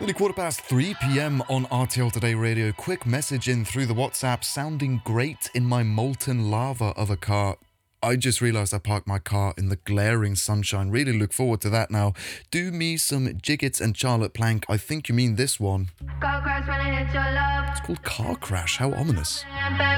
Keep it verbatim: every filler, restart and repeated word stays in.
Nearly quarter past three p.m. on R T L Today Radio. Quick message in through the WhatsApp, sounding great in my molten lava of a car. I just realised I parked my car in the glaring sunshine. Really look forward to that now. Do me some Jiggets and Charlotte Plank. I think you mean this one. Car crash when I hit your love. It's called Car Crash. How ominous.